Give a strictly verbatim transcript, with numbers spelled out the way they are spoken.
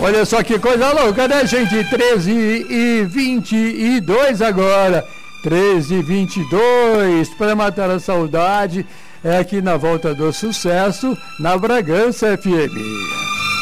Olha só que coisa louca, né, gente? treze e vinte e dois agora. treze e vinte e dois, para matar a saudade, é aqui na Volta do Sucesso, na Bragança F M.